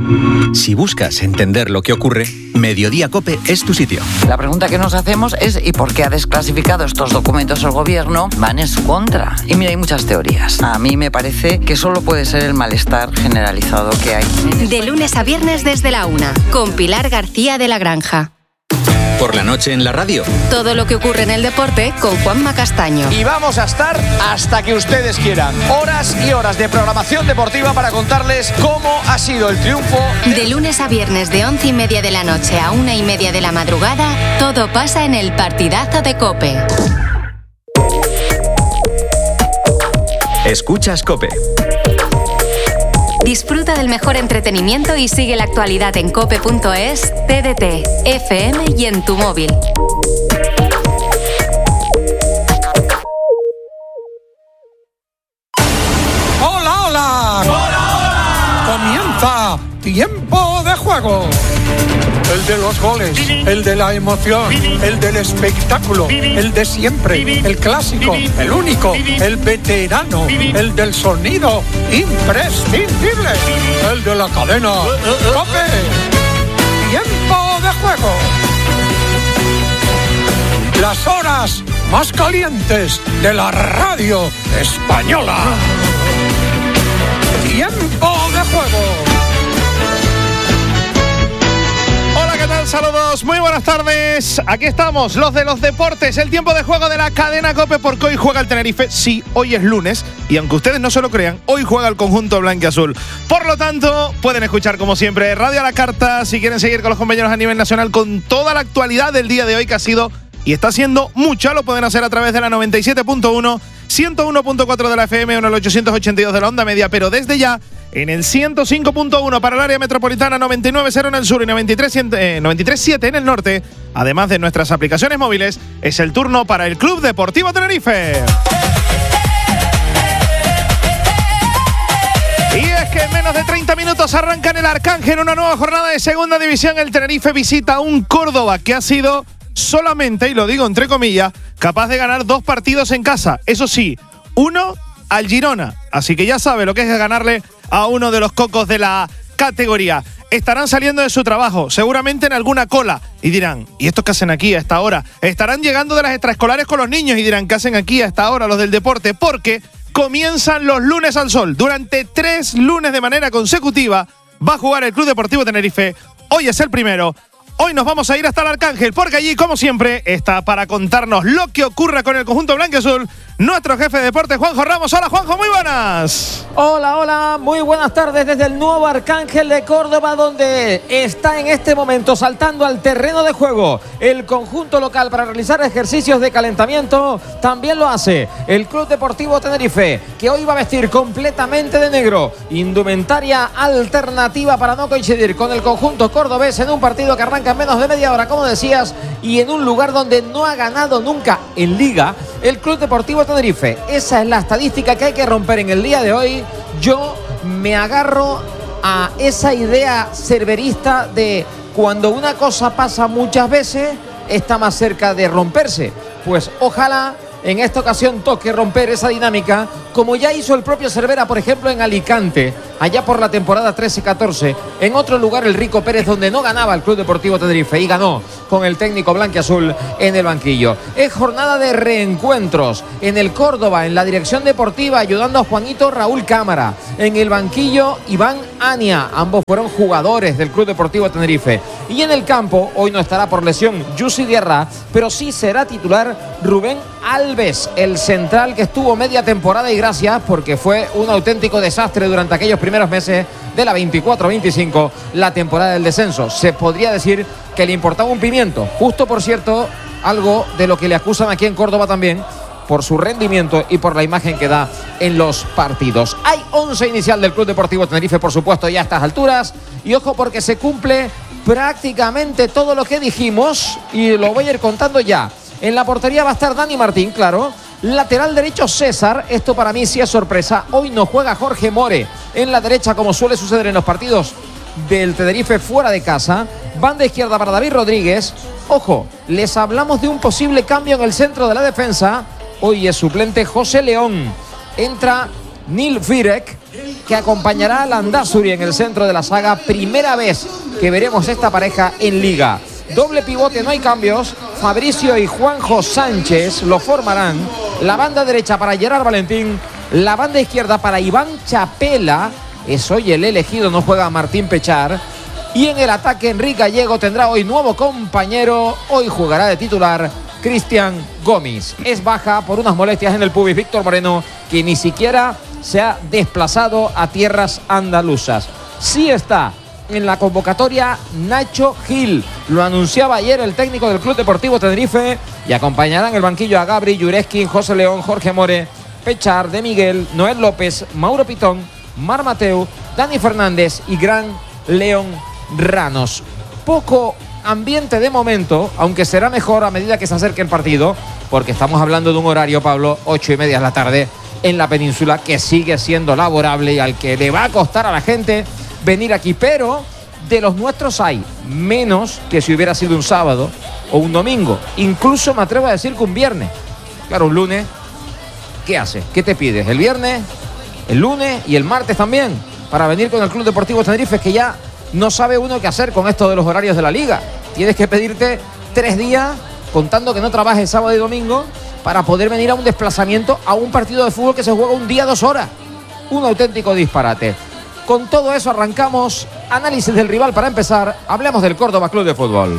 Si buscas entender lo que ocurre, Mediodía COPE es tu sitio. La pregunta que nos hacemos es ¿y por qué ha desclasificado estos documentos el gobierno? Van en su contra. Y mira, hay muchas teorías. A mí me parece que solo puede ser el malestar generalizado que hay. De lunes a viernes desde la 1, con Pilar García de la Granja. Por la noche en la radio. Todo lo que ocurre en el deporte con Juanma Castaño. Y vamos a estar hasta que ustedes quieran. Horas y horas de programación deportiva para contarles cómo ha sido el triunfo. De lunes a viernes de 11:30 de la noche a 1:30 de la madrugada, todo pasa en el partidazo de COPE. Escuchas COPE. Disfruta del mejor entretenimiento y sigue la actualidad en cope.es, TDT, FM y en tu móvil. ¡Hola, hola! ¡Hola! Comienza Tiempo de Juego. El de los goles, el de la emoción, el del espectáculo, el de siempre, el clásico, el único, el veterano, el del sonido imprescindible, el de la cadena COPE. Tiempo de Juego. Las horas más calientes de la radio española. Tiempo de Juego. Saludos, muy buenas tardes. Aquí estamos, los de los deportes. El tiempo de juego de la cadena COPE, porque hoy juega el Tenerife. Sí, hoy es lunes. Y aunque ustedes no se lo crean, hoy juega el conjunto blanquiazul. Por lo tanto, pueden escuchar como siempre Radio a la Carta. Si quieren seguir con los compañeros a nivel nacional con toda la actualidad del día de hoy, que ha sido y está siendo mucha, lo pueden hacer a través de la 97.1, 101.4 de la FM o en el 882 de la onda media. Pero desde ya, en el 105.1 para el área metropolitana, 99.0 en el sur y 93.7 en el norte, además de nuestras aplicaciones móviles, es el turno para el Club Deportivo Tenerife. Y es que en menos de 30 minutos arranca en el Arcángel una nueva jornada de segunda división. El Tenerife visita a un Córdoba que ha sido solamente, y lo digo entre comillas, capaz de ganar 2 partidos en casa. Eso sí, uno al Girona. Así que ya sabe lo que es ganarle a uno de los cocos de la categoría. Estarán saliendo de su trabajo, seguramente en alguna cola, y dirán, ¿y estos qué hacen aquí a esta hora? Estarán llegando de las extraescolares con los niños y dirán, ¿qué hacen aquí a esta hora los del deporte? Porque comienzan los lunes al sol. Durante 3 lunes de manera consecutiva va a jugar el Club Deportivo Tenerife. Hoy es el primero. Hoy nos vamos a ir hasta el Arcángel, porque allí, como siempre, está para contarnos lo que ocurra con el conjunto blanquiazul nuestro jefe de deportes, Juanjo Ramos. Hola, Juanjo, muy buenas. Hola, hola, muy buenas tardes desde el nuevo Arcángel de Córdoba, donde está en este momento saltando al terreno de juego el conjunto local para realizar ejercicios de calentamiento. También lo hace el Club Deportivo Tenerife, que hoy va a vestir completamente de negro, indumentaria alternativa para no coincidir con el conjunto cordobés en un partido que arranca en menos de media hora, como decías, y en un lugar donde no ha ganado nunca en Liga el Club Deportivo Tenerife. Esa es la estadística que hay que romper en el día de hoy. Yo me agarro a esa idea cerverista de cuando una cosa pasa muchas veces, está más cerca de romperse. Pues ojalá en esta ocasión toque romper esa dinámica, como ya hizo el propio Cervera, por ejemplo, en Alicante, allá por la temporada 13-14, en otro lugar el Rico Pérez, donde no ganaba el Club Deportivo Tenerife y ganó con el técnico blanquiazul en el banquillo. Es jornada de reencuentros en el Córdoba, en la dirección deportiva, ayudando a Juanito Raúl Cámara, en el banquillo Iván Ania, ambos fueron jugadores del Club Deportivo Tenerife, y en el campo, hoy no estará por lesión Yusi Diarra, pero sí será titular Rubén Alves, el central que estuvo media temporada, y gracias, porque fue un auténtico desastre durante aquellos primeros meses de la 24-25, la temporada del descenso. Se podría decir que le importaba un pimiento, justo, por cierto, algo de lo que le acusan aquí en Córdoba también, por su rendimiento y por la imagen que da en los partidos. Hay 11 inicial del Club Deportivo Tenerife, por supuesto, ya a estas alturas, y ojo porque se cumple prácticamente todo lo que dijimos, y lo voy a ir contando ya. En la portería va a estar Dani Martín, claro. Lateral derecho César, esto para mí sí es sorpresa. Hoy no juega Jorge More en la derecha, como suele suceder en los partidos del Tenerife fuera de casa. Banda izquierda para David Rodríguez. Ojo, les hablamos de un posible cambio en el centro de la defensa. Hoy es suplente José León. Entra Nil Firek, que acompañará a Landázuri en el centro de la saga. Primera vez que veremos esta pareja en Liga. Doble pivote, no hay cambios. Fabricio y Juanjo Sánchez lo formarán. La banda derecha para Gerard Valentín. La banda izquierda para Iván Chapela. Es hoy el elegido, no juega Martín Pechar. Y en el ataque Enrique Gallego tendrá hoy nuevo compañero. Hoy jugará de titular Cristian Gómez. Es baja por unas molestias en el pubis Víctor Moreno, que ni siquiera se ha desplazado a tierras andaluzas. Sí está en la convocatoria Nacho Gil. Lo anunciaba ayer el técnico del Club Deportivo Tenerife. Y acompañarán en el banquillo a Gabri, Jureskin, José León, Jorge More, Pechar, De Miguel, Noel López, Mauro Pitón, Mar Mateu, Dani Fernández y Gran León Ranos. Poco ambiente de momento, aunque será mejor a medida que se acerque el partido, porque estamos hablando de un horario, Pablo, 8:30 de la tarde en la península, que sigue siendo laborable y al que le va a costar a la gente venir aquí. Pero de los nuestros hay menos que si hubiera sido un sábado o un domingo. Incluso me atrevo a decir que un viernes. Claro, un lunes, ¿qué haces? ¿Qué te pides? ¿El viernes, el lunes y el martes también? Para venir con el Club Deportivo Tenerife, que ya no sabe uno qué hacer con esto de los horarios de la Liga. Tienes que pedirte 3 días, contando que no trabajes sábado y domingo, para poder venir a un desplazamiento a un partido de fútbol que se juega un día, 2 horas. Un auténtico disparate. Con todo eso arrancamos. Análisis del rival para empezar. Hablemos del Córdoba Club de Fútbol.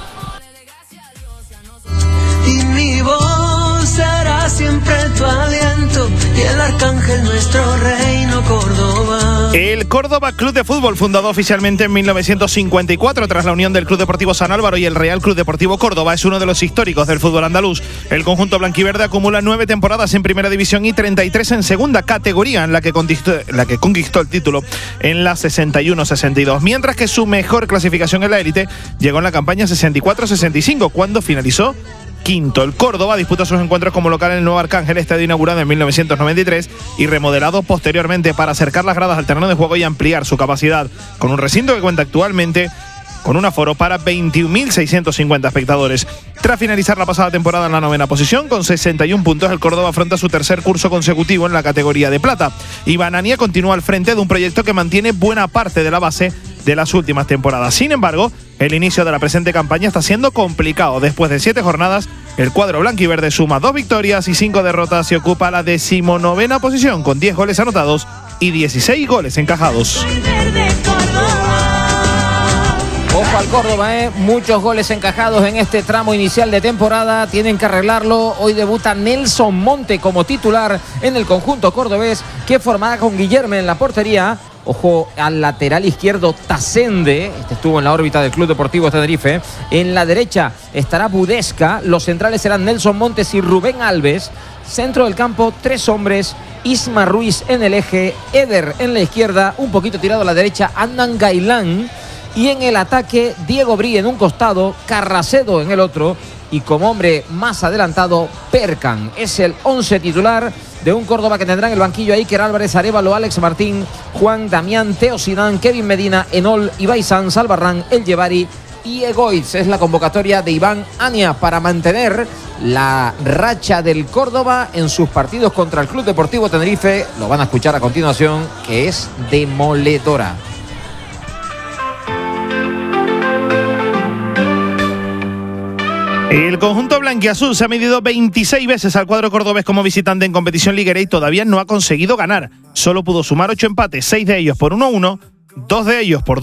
Y mi voz será siempre tu aliento y el arcángel nuestro reino Córdoba. El Córdoba Club de Fútbol, fundado oficialmente en 1954 tras la unión del Club Deportivo San Álvaro y el Real Club Deportivo Córdoba, es uno de los históricos del fútbol andaluz. El conjunto blanquiverde acumula 9 temporadas en Primera División y 33 en Segunda Categoría, en la que conquistó el título en la 61-62, mientras que su mejor clasificación en la élite llegó en la campaña 64-65, cuando finalizó quinto. El Córdoba disputa sus encuentros como local en el Nuevo Arcángel, estadio inaugurado en 1993 y remodelado posteriormente para acercar las gradas al terreno de juego y ampliar su capacidad, con un recinto que cuenta actualmente con un aforo para 21.650 espectadores. Tras finalizar la pasada temporada en la 9ª posición, con 61 puntos, el Córdoba afronta su tercer curso consecutivo en la categoría de plata. Y Banania continúa al frente de un proyecto que mantiene buena parte de la base de las últimas temporadas. Sin embargo, el inicio de la presente campaña está siendo complicado. Después de 7 jornadas, el cuadro blanquiverde suma 2 victorias y 5 derrotas y ocupa la 19ª posición con 10 goles anotados y 16 goles encajados. Ojo al Córdoba, muchos goles encajados en este tramo inicial de temporada. Tienen que arreglarlo. Hoy debuta Nelson Monte como titular en el conjunto cordobés, que formará con Guillermo en la portería. Ojo al lateral izquierdo, Tasende. Este estuvo en la órbita del Club Deportivo Tenerife. En la derecha estará Budesca. Los centrales serán Nelson Montes y Rubén Alves. Centro del campo, 3 hombres. Isma Ruiz en el eje. Eder en la izquierda. Un poquito tirado a la derecha, Andan Gailán. Y en el ataque, Diego Brí en un costado, Carracedo en el otro. Y como hombre más adelantado, Percan. Es el 11 titular de un Córdoba que tendrá en el banquillo a Iker Álvarez, Arévalo, Alex Martín, Juan Damián, Teo Zidane, Kevin Medina, Enol, Ibai Sanz, Albarrán, El Yevari y Egoitz. Es la convocatoria de Iván Ania para mantener la racha del Córdoba en sus partidos contra el Club Deportivo Tenerife. Lo van a escuchar a continuación, que es demoledora. El conjunto blanquiazul se ha medido 26 veces al cuadro cordobés como visitante en competición liguera y todavía no ha conseguido ganar. Solo pudo sumar 8 empates, 6 de ellos por 1-1, 2 de ellos por 2.